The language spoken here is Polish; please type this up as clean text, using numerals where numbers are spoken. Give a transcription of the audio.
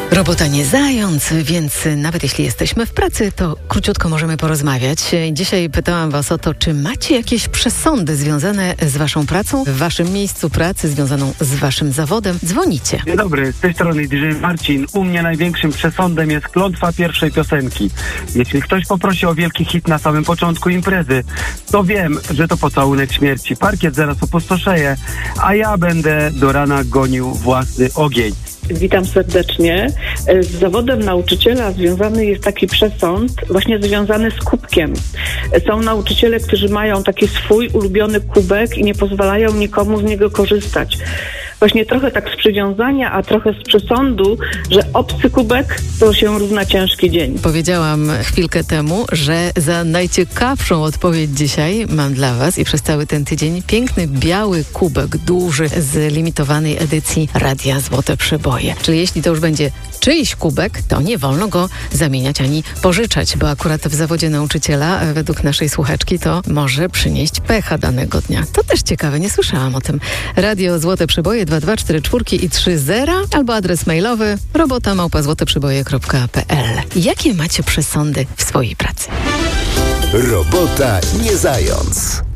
Robota nie zając, więc nawet jeśli jesteśmy w pracy, to króciutko możemy porozmawiać. Dzisiaj pytałam Was o to, czy macie jakieś przesądy związane z Waszą pracą, w Waszym miejscu pracy, związaną z Waszym zawodem. Dzwonicie. Dzień dobry, z tej strony DJ Marcin. U mnie największym przesądem jest klątwa pierwszej piosenki. Jeśli ktoś poprosi o wielki hit na samym początku imprezy, to wiem, że to pocałunek śmierci. Parkiet zaraz opustoszeje, a ja będę do rana gonił własny ogień. Witam serdecznie. Z zawodem nauczyciela związany jest taki przesąd właśnie związany z kubkiem. Są nauczyciele, którzy mają taki swój ulubiony kubek i nie pozwalają nikomu z niego korzystać. Właśnie trochę tak z przywiązania, a trochę z przesądu, że obcy kubek to się równa ciężki dzień. Powiedziałam chwilkę temu, że za najciekawszą odpowiedź dzisiaj mam dla Was i przez cały ten tydzień piękny biały kubek, duży, z limitowanej edycji Radia Złote Przeboje. Czyli jeśli to już będzie czyjś kubek, to nie wolno go zamieniać ani pożyczać, bo akurat w zawodzie nauczyciela, według naszej słuchaczki, to może przynieść pecha danego dnia. To też ciekawe, nie słyszałam o tym. Radio Złote Przeboje 2244 i 30 albo adres mailowy robota@złoteprzeboje.pl. Jakie macie przesądy w swojej pracy? Robota nie zając.